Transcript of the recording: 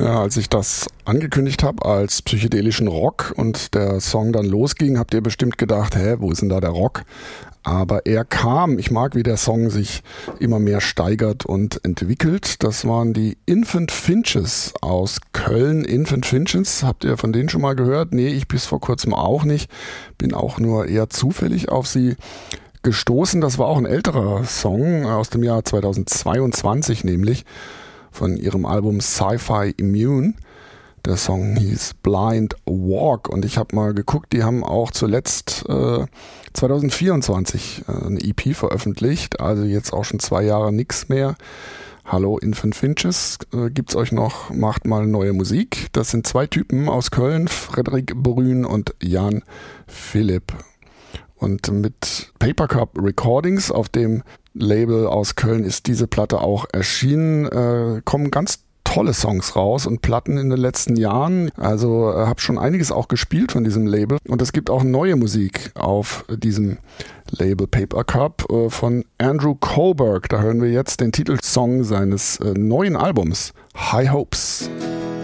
Ja, als ich das angekündigt habe als psychedelischen Rock und der Song dann losging, habt ihr bestimmt gedacht, wo ist denn da der Rock? Aber er kam. Ich mag, wie der Song sich immer mehr steigert und entwickelt. Das waren die Infant Finches aus Köln. Infant Finches, habt ihr von denen schon mal gehört? Nee, ich bis vor kurzem auch nicht. Bin auch nur eher zufällig auf sie gestoßen. Das war auch ein älterer Song aus dem Jahr 2022 nämlich, von ihrem Album Sci-Fi Immune. Der Song hieß Blind Walk und ich habe mal geguckt, die haben auch zuletzt 2024 eine EP veröffentlicht, also jetzt auch schon 2 Jahre nichts mehr. Hallo Infant Finches, gibt's euch noch, macht mal neue Musik. Das sind 2 Typen aus Köln, Frederik Brün und Jan Philipp. Und mit Paper Cup Recordings, auf dem Label aus Köln, ist diese Platte auch erschienen. Kommen ganz tolle Songs raus und Platten in den letzten Jahren. Also habe schon einiges auch gespielt von diesem Label. Und es gibt auch neue Musik auf diesem Label Paper Cup von Andrew Kohlberg. Da hören wir jetzt den Titelsong seines neuen Albums, High Hopes.